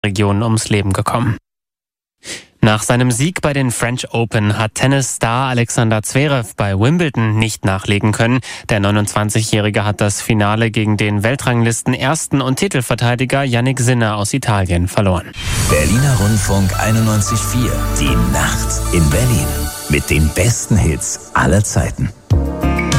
Region ums Leben gekommen. Nach seinem Sieg bei den French Open hat Tennisstar Alexander Zverev bei Wimbledon nicht nachlegen können. Der 29-Jährige hat das Finale gegen den Weltranglisten-Ersten und Titelverteidiger Jannik Sinner aus Italien verloren. Berliner Rundfunk 91.4, die Nacht in Berlin. Mit den besten Hits aller Zeiten.